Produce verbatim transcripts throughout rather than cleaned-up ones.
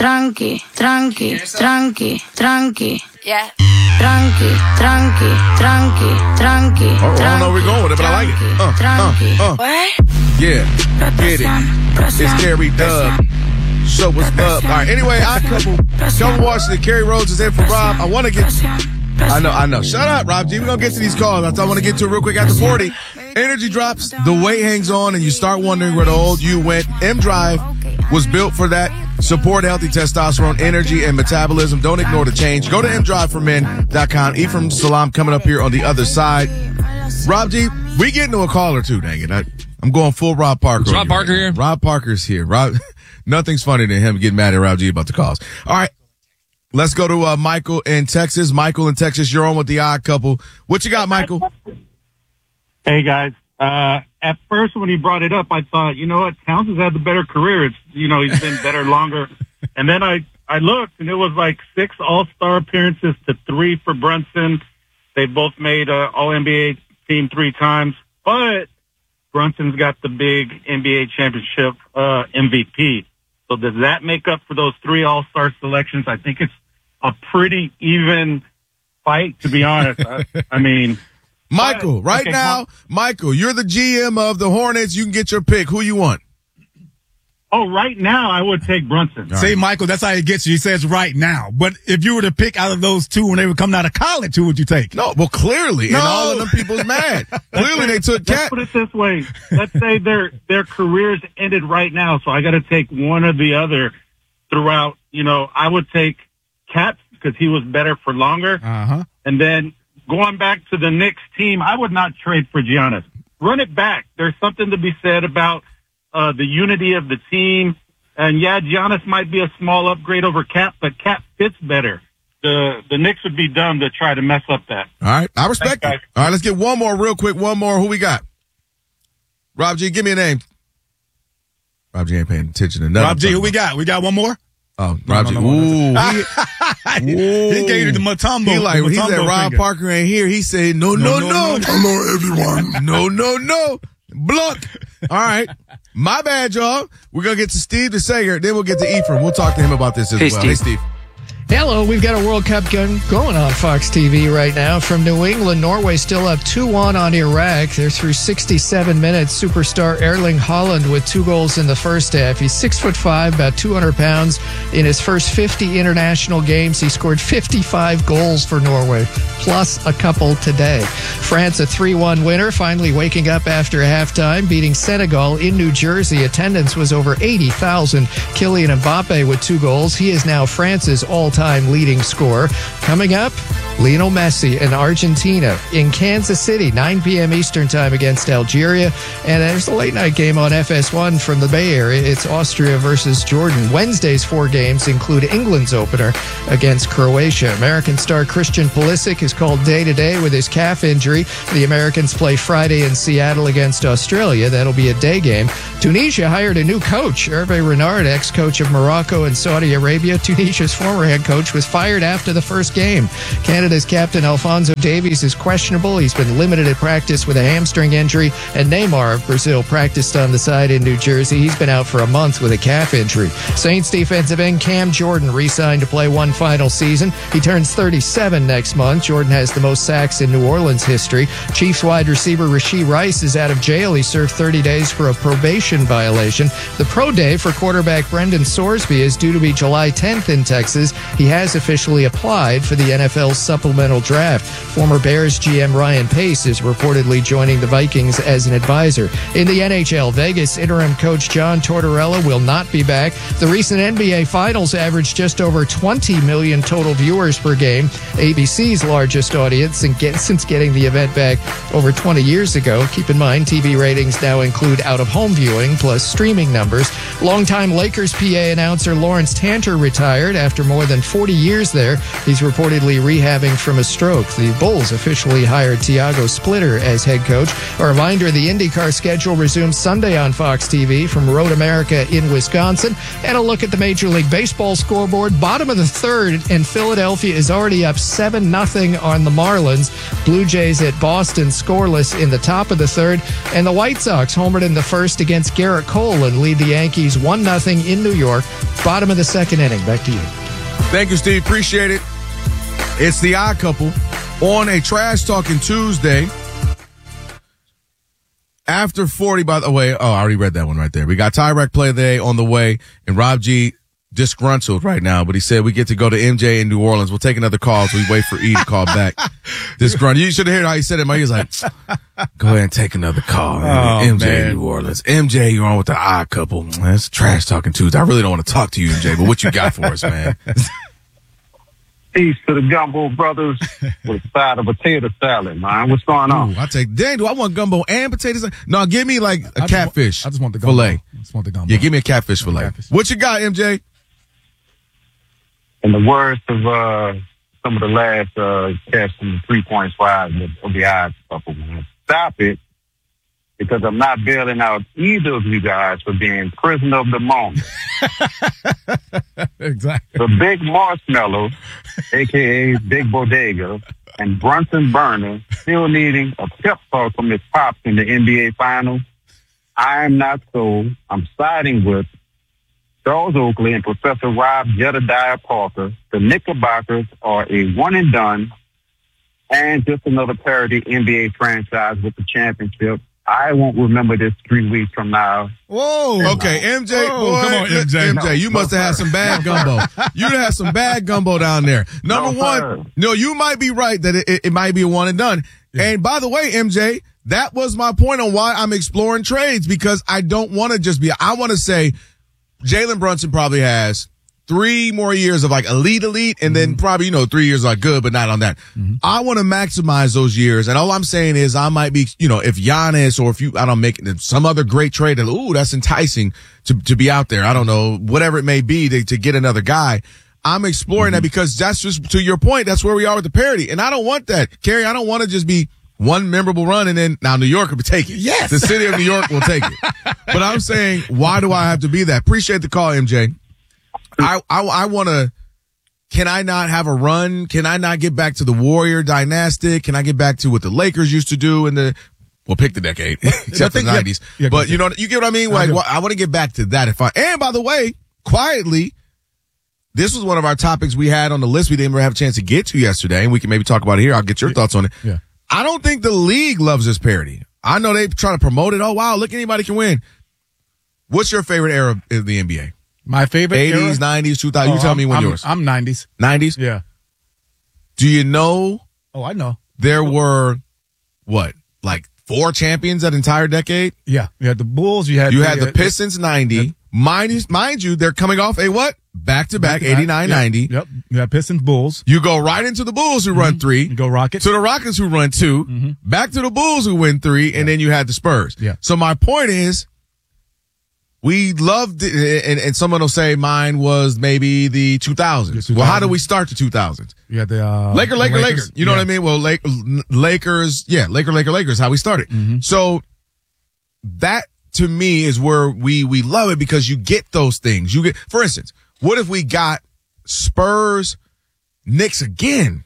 Tranqui, tranqui, tranqui, tranqui. Yeah. Tranqui, tranqui, tranqui, tranqui. I don't know where we're going with it, but I like it. Uh, tranqui. uh, uh. What? Yeah, get it. It's Gary Dub. So what's up? All right, anyway, I couple. Kelvin Washington, Kerry Rhodes is in for Rob. I want to get... I know, I know. Shut up, Rob G. We're going to get to these calls. I want to get to it real quick after forty. Energy drops, the weight hangs on, and you start wondering where the old you went. M-Drive was built for that. Support healthy testosterone, energy, and metabolism. Don't ignore the change. Go to m drive for men dot com. Ephraim Salam coming up here on the other side. Rob G, we getting to a call or two, dang it. I, I'm going full Rob Parker. Is Rob Parker here? Rob Parker's here. Rob, nothing's funnier than him getting mad at Rob G about the calls. All right. Let's go to uh, Michael in Texas. Michael in Texas, you're on with the odd couple. What you got, Michael? Hey, guys. Uh, at first, when he brought it up, I thought, you know what, Towns has had the better career. It's, you know, he's been better longer. And then I, I looked, and it was like six All-Star appearances to three for Brunson. They both made uh, All-N B A team three times. But Brunson's got the big N B A championship uh, M V P. So does that make up for those three All-Star selections? I think it's a pretty even fight, to be honest. I, I mean... Michael, right okay, now, Michael, you're the G M of the Hornets. You can get your pick. Who you want? Oh, right now, I would take Brunson. Right. See, Michael, that's how he gets you. He says right now. But if you were to pick out of those two when they were coming out of college, who would you take? No, well, clearly. No. And all of them people's mad. Clearly, they took Cat. Let's put it this way. Let's say their their careers ended right now, so I got to take one or the other throughout. You know, I would take Cat because he was better for longer. Uh-huh. And then going back to the Knicks team, I would not trade for Giannis. Run it back. There's something to be said about uh, the unity of the team. And, yeah, Giannis might be a small upgrade over Cat, but Cat fits better. The the Knicks would be dumb to try to mess up that. All right. I respect Thanks, it. All right, let's get one more real quick. One more. Who we got? Rob G, give me a name. Rob G ain't paying attention to nothing. Rob G, who we got? We got one more? Oh, Rob G. No, no, no, Ooh. He, Ooh. he gave you the Matumbo. He like, he said Rob finger. Parker ain't here. He said, no, no, no. no. no. Hello, everyone. No, no, no. Block. All right. My bad, y'all. We're going to get to Steve DeSager. Then we'll get to Ephraim. We'll talk to him about this as hey, well. Steve. Hey, Steve. Hello, we've got a World Cup gun going on Fox T V right now. From New England, Norway still up two one on Iraq. They're through sixty-seven minutes. Superstar Erling Haaland with two goals in the first half. He's six foot five, about two hundred pounds. In his first fifty international games, he scored fifty-five goals for Norway, plus a couple today. France, a three one winner, finally waking up after halftime, beating Senegal in New Jersey. Attendance was over eighty thousand. Kylian Mbappe with two goals. He is now France's all-time leading scorer. Coming up, Lionel Messi and Argentina in Kansas City, nine p.m. Eastern time against Algeria. And there's a late night game on F S one from the Bay Area. It's Austria versus Jordan. Wednesday's four games include England's opener against Croatia. American star Christian Pulisic is called day-to-day with his calf injury. The Americans play Friday in Seattle against Australia. That'll be a day game. Tunisia hired a new coach, Hervé Renard, ex-coach of Morocco and Saudi Arabia. Tunisia's former head coach was fired after the first game. Canada's captain Alphonso Davies is questionable. He's been limited at practice with a hamstring injury. And Neymar of Brazil practiced on the side in New Jersey. He's been out for a month with a calf injury. Saints defensive end Cam Jordan re-signed to play one final season. He turns thirty-seven next month. Jordan has the most sacks in New Orleans history. Chiefs wide receiver Rashee Rice is out of jail. He served thirty days for a probation violation. The pro day for quarterback Brendan Sorsby is due to be July tenth in Texas. He has officially applied for the N F L's supplemental draft. Former Bears G M Ryan Pace is reportedly joining the Vikings as an advisor. In the N H L, Vegas interim coach John Tortorella will not be back. The recent N B A Finals averaged just over twenty million total viewers per game, A B C's largest audience since getting the event back over twenty years ago. Keep in mind, T V ratings now include out-of-home viewing plus streaming numbers. Longtime Lakers P A announcer Lawrence Tanter retired after more than spent forty years there. He's reportedly rehabbing from a stroke. The Bulls officially hired Tiago Splitter as head coach. A reminder, the IndyCar schedule resumes Sunday on Fox T V from Road America in Wisconsin. And a look at the Major League Baseball scoreboard. Bottom of the third, and Philadelphia is already up seven nothing on the Marlins. Blue Jays at Boston scoreless in the top of the third. And the White Sox homered in the first against Garrett Cole and lead the Yankees one nothing in New York. Bottom of the second inning. Back to you. Thank you, Steve. Appreciate it. It's the Odd Couple on a Trash Talking Tuesday. After forty, by the way, oh, I already read that one right there. We got Tyrek play of the day on the way, and Rob G disgruntled right now, but he said we get to go to M J in New Orleans. We'll take another call as we wait for E to call back. Disgruntled. You should have heard how he said it. He was like, go ahead and take another call. Man. Oh, M J man. in New Orleans. M J, you're on with the Odd Couple. That's Trash Talking Tuesday. I really don't want to talk to you, M J, but what you got for us, man? Peace to the Gumbo Brothers with a side of potato salad, man. What's going on? Ooh, I take, dang, do I want gumbo and potatoes? No, give me like a I just catfish want, I just want the gumbo. fillet. I just want the gumbo. Yeah, give me a catfish fillet. Catfish. What you got, M J? In the words of uh, some of the last uh, cats from the three point five of the Odd Couple, man. Stop it, because I'm not bailing out either of you guys for being prisoner of the moment. Exactly. The Big Marshmallow, a k a. Big Bodega, and Brunson Burner still needing a pep talk from his pops in the N B A Finals. I am not so. I'm siding with Charles Oakley and Professor Rob Jedediah Parker. The Knickerbockers are a one and done and just another parody N B A franchise with the championship. I won't remember this three weeks from now. Whoa. Okay, M J. Whoa, boy, come on, M J. M J, you must have had some bad gumbo. You had some bad gumbo down there. Number No, one, sir. no, you might be right that it, it, it might be a one and done. Yeah. And by the way, M J, that was my point on why I'm exploring trades, because I don't want to just be, I want to say Jalen Brunson probably has three more years of like elite, elite, and then probably, you know, three years are good, but not on that. Mm-hmm. I want to maximize those years. And all I'm saying is I might be, you know, if Giannis or if you, I don't make some other great trade that, ooh, that's enticing to, to be out there. I don't know, whatever it may be to, to get another guy. I'm exploring mm-hmm. that because that's just, to your point, that's where we are with the parity. And I don't want that. Kerry, I don't want to just be one memorable run and then now New York will take it. Yes. The city of New York will take it. But I'm saying, why do I have to be that? Appreciate the call, M J. I, I, I want to, can I not have a run? Can I not get back to the Warrior dynastic? Can I get back to what the Lakers used to do in the, well, pick the decade, except the nineties. Yeah, yeah, but you know, you get what I mean? Like, I, well, I want to get back to that if I, and by the way, quietly, this was one of our topics we had on the list we didn't ever have a chance to get to yesterday, and we can maybe talk about it here. I'll get your yeah. thoughts on it. Yeah. I don't think the league loves this parody. I know they try to promote it. Oh, wow, look, anybody can win. What's your favorite era of the N B A? My favorite eighties, era? nineties, two thousand. Oh, you tell I'm, me when I'm, yours. I'm nineties. nineties? Yeah. Do you know Oh, I know. there were, what, like four champions that entire decade? Yeah. You had the Bulls. You had You the, had the uh, Pistons ninety. yeah. Mind, mind you, they're coming off a what? Back-to-back, Back-to-back. eighty-nine ninety. Yep. You had Pistons, Bulls. You go right into the Bulls who run three. You go Rockets. To the Rockets who run two. Mm-hmm. Back to the Bulls who win three. And then you had the Spurs. Yeah. So my point is, we loved it, and, and someone will say mine was maybe the two thousands. The two thousands. Well, how do we start the two thousands? You had the, uh, Laker, the Laker, Lakers. Laker. You know yeah. what I mean? Well, Lake, Lakers, yeah, Laker, Laker, Lakers, how we started. Mm-hmm. So that to me is where we, we love it because you get those things. You get, for instance, what if we got Spurs, Knicks again?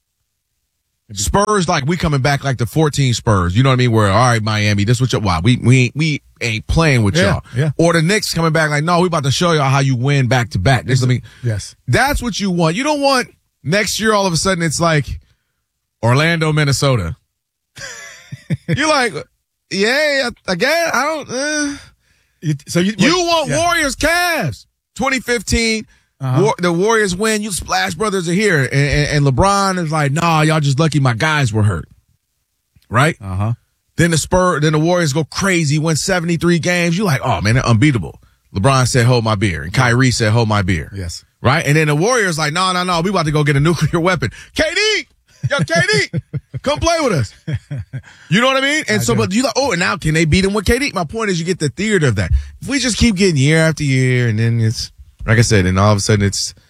Spurs, like we coming back like the fourteen Spurs. You know what I mean? Where, all right, Miami, this what y'all, wow, we, we, we ain't playing with Yeah, y'all. yeah. Or the Knicks coming back like, no, we about to show y'all how you win back to back. This, I mean, Yes. that's what you want. You don't want next year all of a sudden it's like Orlando, Minnesota. You're like, yeah, again, I don't, uh. You, so you, You wait, want yeah. Warriors Cavs. twenty fifteen, Uh-huh. War, the Warriors win. You Splash Brothers are here. And, and, and LeBron is like, nah, y'all just lucky my guys were hurt. Right? Uh-huh. Then the Spurs, then the Warriors go crazy, win seventy-three games. You're like, oh man, they're unbeatable. LeBron said, hold my beer. And Kyrie said, hold my beer. Yes. Right? And then the Warriors like, no, no, no, we about to go get a nuclear weapon. K D! Yo, K D! Come play with us. You know what I mean? And I so, do. but you like, oh, and now can they beat him with K D? My point is you get the theater of that. If we just keep getting year after year and then it's, like I said, and all of a sudden it's,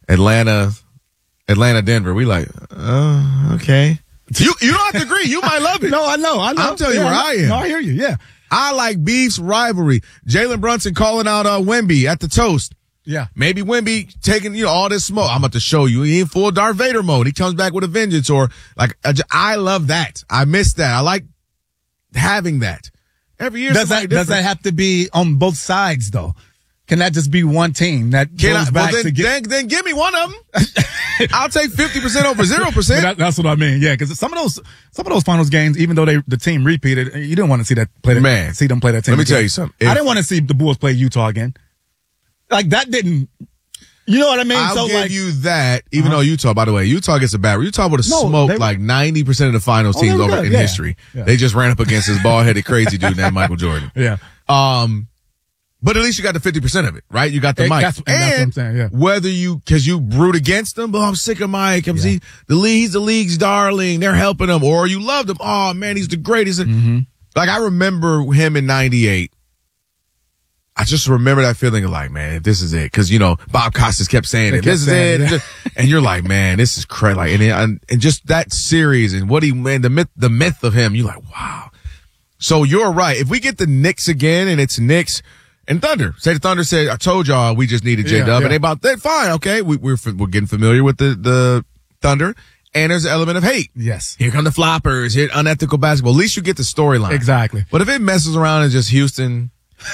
Atlanta, Atlanta, Denver. We like, uh, okay. You you don't have to agree. You might love it. No, I know. I know. I'm telling you yeah, where I am. No, I hear you. Yeah. I like Beef's rivalry. Jalen Brunson calling out uh, Wemby at the toast. Yeah. Maybe Wemby taking, you know, all this smoke. I'm about to show you. He in full Darth Vader mode. He comes back with a vengeance, or like, I love that. I miss that. I like having that. Every year. Does that, does that have to be on both sides though? Can that just be one team that Can goes I, back well, then, to get? then, then give me one of them. I'll take fifty percent over zero percent. That, that's what I mean. Yeah, because some of those some of those finals games, even though they the team repeated, you didn't want to see that play. That, Man, see them play that team. Let me again. tell you something. If, I didn't want to see the Bulls play Utah again. Like that didn't. You know what I mean? I'll so give like, you that. Even uh-huh. though Utah, by the way, Utah gets a bad. Utah would have No, smoked they, like ninety percent of the finals oh, teams over good. in Yeah. history. Yeah. They just ran up against this bald headed crazy dude named Michael Jordan. Yeah. Um. But at least you got the fifty percent of it, right? You got the It- Mike. that's- and that's what I'm saying, yeah. whether you, cause you root against them, oh, I'm sick of Mike. I'm Yeah. see, the league, he's the league's darling. They're helping him. Or you loved him. Oh man, he's the greatest. Mm-hmm. Like I remember him in ninety-eight. I just remember that feeling of like, man, if this is it. Cause you know, Bob Costas kept saying They it. kept This is saying it. it, And you're like, man, this is crazy. Like, and, and, and just that series and what he, man, the myth, the myth of him, you're like, wow. So you're right. If we get the Knicks again and it's Knicks, and Thunder. Say the Thunder said, I told y'all we just needed J Dub. Yeah, yeah. And they about, they fine, okay. We, we're, we're getting familiar with the, the Thunder. And there's an element of hate. Yes. Here come the floppers. Here, unethical basketball. At least you get the storyline. Exactly. But if it messes around and just Houston,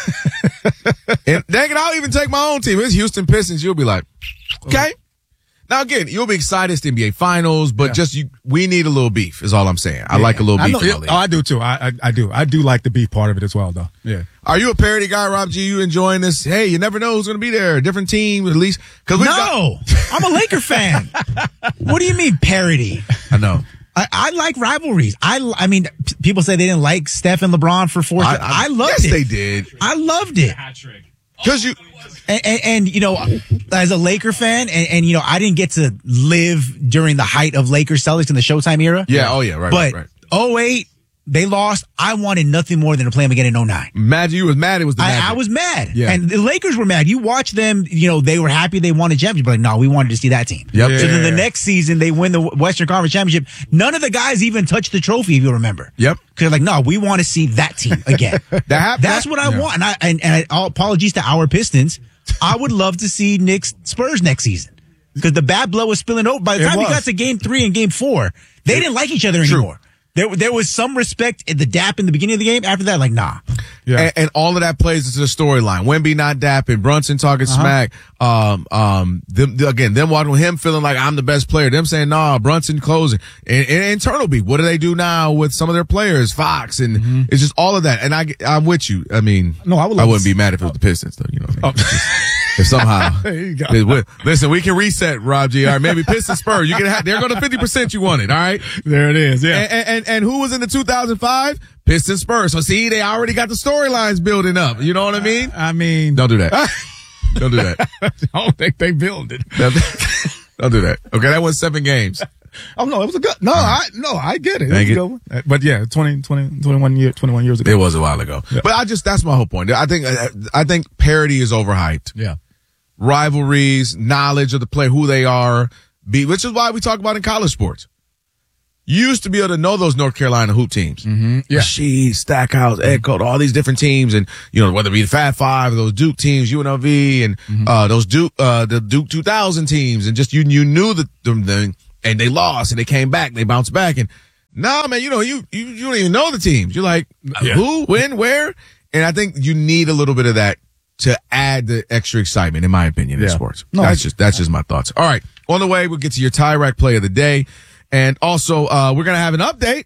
and dang it, I'll even take my own team. It's Houston Pistons. You'll be like, okay. Now again, you'll be excited. It's the N B A Finals, but Yeah. just you, we need a little beef. Is all I'm saying. I like a little I beef. know, in yeah, my league. oh, I do too. I, I I do. I do like the beef part of it as well, though. Yeah. Are you a parody guy, Rob G? You enjoying this? Hey, you never know who's going to be there. Different team, at least. Cause we No, I'm a Laker fan. What do you mean parody? I know. I, I like rivalries. I, I mean, p- people say they didn't like Steph and LeBron for four. I, I loved yes, it. they did. I loved it. Cause you, And, and, and, you know, as a Laker fan, and, and, you know, I didn't get to live during the height of Lakers Celtics in the Showtime era. yeah, oh yeah, right, But right, right. oh eight, they lost. I wanted nothing more than to play them again in oh nine. Magic, you was mad. It was the Magic. I, I was mad. Yeah. And the Lakers were mad. You watch them, you know, they were happy they won a championship, but like, no, we wanted to see that team. Yep. So then the Yeah. next season, they win the Western Conference Championship. None of the guys even touched the trophy, if you remember. Yep. Because like, no, we want to see that team again. That happened. That's what I Yeah. want. And I, and, and I, all apologies to our Pistons. I would love to see Knicks Spurs next season. Because the bad blood was spilling over. By the It time we was. got to game three and game four, they didn't like each other True. anymore. There, there was some respect at the dap in the beginning of the game. After that, like, nah. Yeah. And, and all of that plays into the storyline. Wemby not dapping, Brunson talking Uh-huh. smack. Um, um, them, again, them watching him feeling like I'm the best player. Them saying, nah, Brunson closing. And, and internal beat. What do they do now with some of their players? Fox. And Mm-hmm. it's just all of that. And I, I'm with you. I mean, No, I would I love wouldn't to be mad if it was the Pistons though. You know what I mean? Oh. If somehow, There you go. it would- listen, we can reset, Rob G. All right, maybe Pistons Spurs. You can have, they're going to fifty percent you wanted. All right. There it is. Yeah. And, and, and who was in the two thousand five? Pistons Spurs. So see, they already got the storylines building up. You know what I mean? I mean, Don't do that. Don't do that. I don't think they build it. Don't don't do that. Okay, that was seven games. Oh no, it was a good. No, I no, I get it. It was Thank a you. good one. Uh, But yeah, twenty, twenty, twenty-one year, twenty-one years ago. It was a while ago. But I just, that's my whole point. I think, I think parity is overhyped. Yeah. Rivalries, knowledge of the player, who they are, be, which is why we talk about in college sports. You used to be able to know those North Carolina hoop teams. Mm-hmm. Yeah. Rasheed, Stackhouse, Echo, all these different teams, and you know whether it be the Fat Five, or those Duke teams, U N L V, and uh those Duke, uh the Duke two thousand teams, and just you you knew the them thing, and they lost and they came back, they bounced back, and nah, man, you know you you, you don't even know the teams. You're like Yeah. who, when, where, and I think you need a little bit of that to add the extra excitement, in my opinion, in Yeah. sports. No, that's I- just that's just my thoughts. All right, on the way, we'll get to your tie rack play of the day. And also, uh, we're going to have an update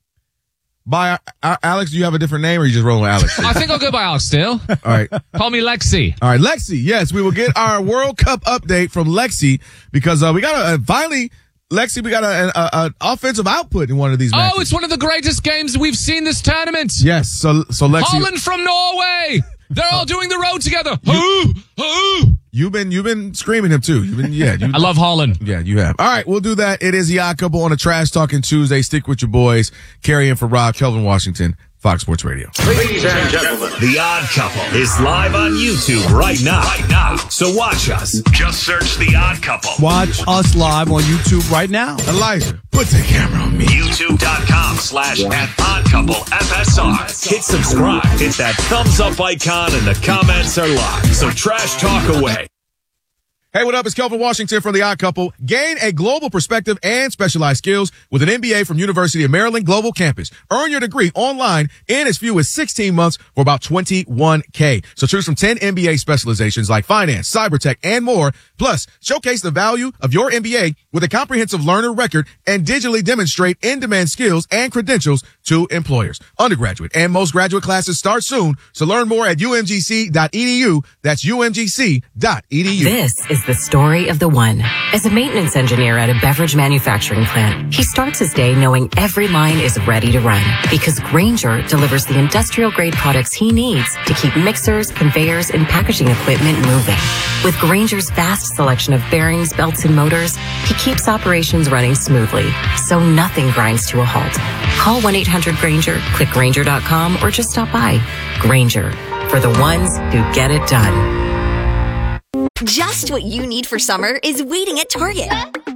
by uh, Alex. Do you have a different name or are you just rolling with Alex? I think I'll go by Alex still. All right. Call me Lexi. All right. Lexi. Yes, we will get our World Cup update from Lexi because, uh, we got a, uh, finally, Lexi, we got an offensive output in one of these matches. Oh, it's one of the greatest games we've seen this tournament. Yes. So, so Lexi, Holland from Norway. They're all doing the road together. Hoo, hoo. you've been, you've been screaming him too. You've been, yeah. You, I love Holland. Yeah, you have. All right, we'll do that. It is the Odd Couple on a Trash Talking Tuesday. Stick with your boys. Carry in for Rob, Kelvin Washington. Fox Sports Radio. Ladies and gentlemen, The Odd Couple is live on YouTube right now. Right now. So watch us. Just search The Odd Couple. Watch us live on YouTube right now. Elijah, put the camera on me. YouTube.com slash Odd Couple F S R. Hit subscribe. Hit that thumbs up icon and the comments are live. So trash talk away. Hey, what up? It's Kelvin Washington from The Odd Couple. Gain a global perspective and specialized skills with an M B A from University of Maryland Global Campus. Earn your degree online in as few as sixteen months for about twenty-one K. So choose from ten M B A specializations like finance, cyber tech, and more. Plus, showcase the value of your M B A with a comprehensive learner record and digitally demonstrate in-demand skills and credentials to employers. Undergraduate and most graduate classes start soon. So learn more at U M G C dot E D U. That's U M G C dot E D U. This is the story of the one. As a maintenance engineer at a beverage manufacturing plant, he starts his day knowing every line is ready to run because Grainger delivers the industrial grade products he needs to keep mixers, conveyors, and packaging equipment moving. With Grainger's vast selection of bearings, belts, and motors, he keeps operations running smoothly, so nothing grinds to a halt. Call one eight hundred Grainger, click Grainger dot com, or just stop by. Grainger, for the ones who get it done. Just what you need for summer is waiting at Target.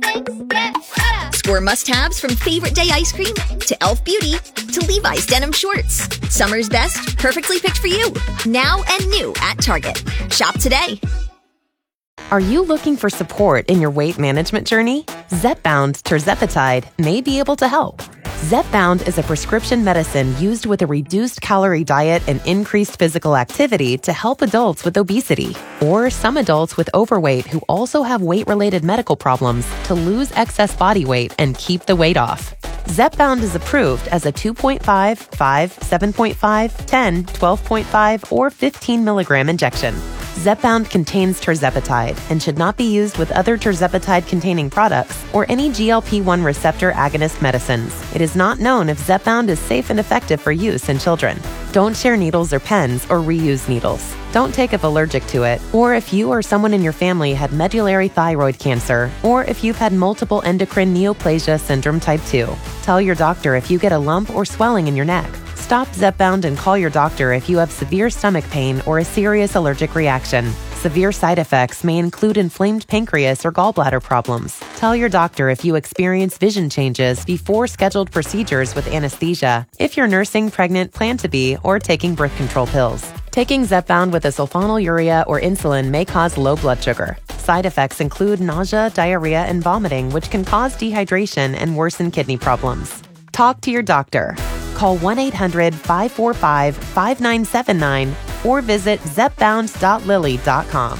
Score must-haves from Favorite Day ice cream to Elf Beauty to Levi's denim shorts. Summer's best, perfectly picked for you. Now and new at Target. Shop today. Are you looking for support in your weight management journey? Zepbound tirzepatide may be able to help. Zepbound is a prescription medicine used with a reduced calorie diet and increased physical activity to help adults with obesity or some adults with overweight who also have weight-related medical problems to lose excess body weight and keep the weight off. Zepbound is approved as a two point five, five, seven point five, ten, twelve point five, or fifteen milligram injection. Zepbound contains tirzepatide and should not be used with other tirzepatide-containing products or any G L P one receptor agonist medicines. It is not known if Zepbound is safe and effective for use in children. Don't share needles or pens or reuse needles. Don't take if allergic to it, or if you or someone in your family had medullary thyroid cancer, or if you've had multiple endocrine neoplasia syndrome type two. Tell your doctor if you get a lump or swelling in your neck. Stop Zepbound and call your doctor if you have severe stomach pain or a serious allergic reaction. Severe side effects may include inflamed pancreas or gallbladder problems. Tell your doctor if you experience vision changes before scheduled procedures with anesthesia, if you're nursing, pregnant, plan to be, or taking birth control pills. Taking Zepbound with a sulfonylurea or insulin may cause low blood sugar. Side effects include nausea, diarrhea, and vomiting, which can cause dehydration and worsen kidney problems. Talk to your doctor. Call one eight hundred, five four five, five nine seven nine or visit zepbound dot lilly dot com.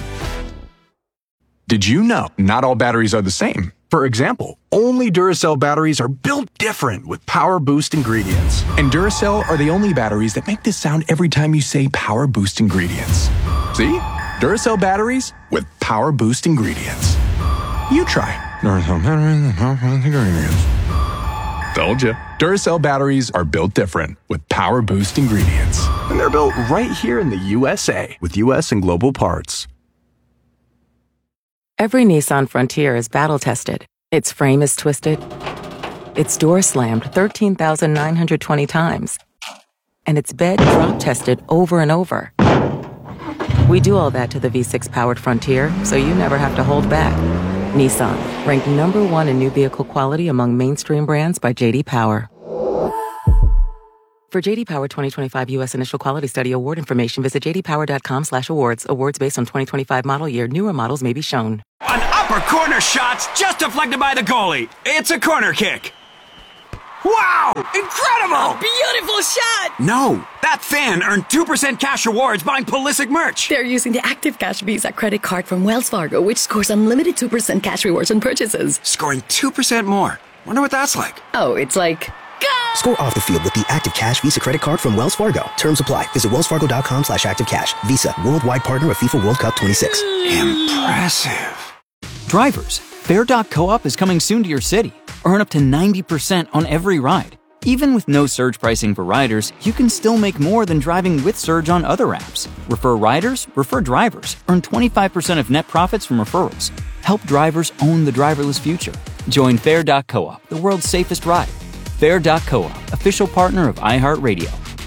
Did you know not all batteries are the same? For example, only Duracell batteries are built different with Power Boost ingredients. And Duracell are the only batteries that make this sound every time you say Power Boost ingredients. See? Duracell batteries with Power Boost ingredients. You try. Duracell batteries with Power Boost ingredients. Told you. Duracell batteries are built different with Power Boost ingredients. And they're built right here in the U S A with U S and global parts. Every Nissan Frontier is battle-tested. Its frame is twisted. Its door slammed thirteen thousand nine hundred twenty times. And its bed drop-tested over and over. We do all that to the V six powered Frontier, so you never have to hold back. Nissan, ranked number one in new vehicle quality among mainstream brands by J D Power. For J D Power twenty twenty-five U S Initial Quality Study award information, visit j d power dot com slash awards. Awards based on twenty twenty-five model year. Newer models may be shown. An upper corner shot's just deflected by the goalie. It's a corner kick. Wow! Incredible! A beautiful shot! No, that fan earned two percent cash rewards buying Pulisic merch. They're using the Active Cash Visa credit card from Wells Fargo, which scores unlimited two percent cash rewards on purchases. Scoring two percent more. Wonder what that's like. Oh, it's like... Go! Score off the field with the Active Cash Visa credit card from Wells Fargo. Terms apply. Visit wells fargo dot com slash active cash. Visa, worldwide partner of FIFA World Cup twenty-six. Impressive. Drivers, Fair dot co-op is coming soon to your city. Earn up to ninety percent on every ride. Even with no surge pricing for riders, you can still make more than driving with Surge on other apps. Refer riders, refer drivers. Earn twenty-five percent of net profits from referrals. Help drivers own the driverless future. Join Fair dot co-op, the world's safest ride. Fair dot co-op, official partner of iHeartRadio.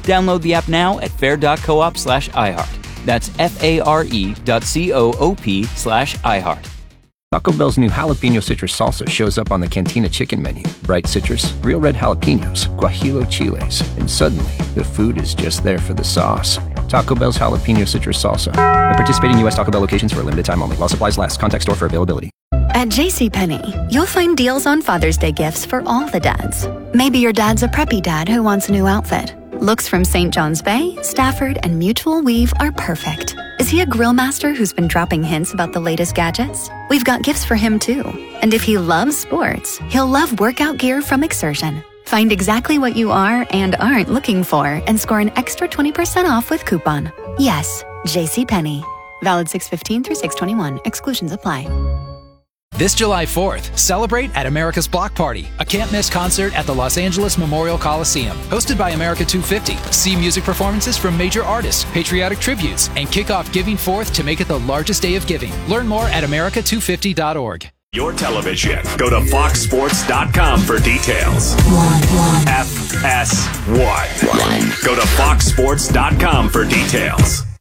Download the app now at fair.coop slash iHeart. That's F-A-R-E dot C-O-O-P slash iHeart. Taco Bell's new jalapeno citrus salsa shows up on the Cantina chicken menu. Bright citrus, real red jalapenos, guajillo chiles, and suddenly the food is just there for the sauce. Taco Bell's jalapeno citrus salsa. At participating U S Taco Bell locations for a limited time only. While supplies last. Contact store for availability. At JCPenney, you'll find deals on Father's Day gifts for all the dads. Maybe your dad's a preppy dad who wants a new outfit. Looks from Saint John's Bay, Stafford, and Mutual Weave are perfect. Is he a grill master who's been dropping hints about the latest gadgets? We've got gifts for him too. And if he loves sports, he'll love workout gear from Exertion. Find exactly what you are and aren't looking for and score an extra twenty percent off with coupon. Yes, JCPenney. Valid six fifteen through six twenty-one. Exclusions apply. This July fourth, celebrate at America's Block Party, a can't-miss concert at the Los Angeles Memorial Coliseum. Hosted by America two fifty. See music performances from major artists, patriotic tributes, and kick off Giving Fourth to make it the largest day of giving. Learn more at America two fifty dot org. Your television. Go to fox sports dot com for details. F S one. Go to fox sports dot com for details.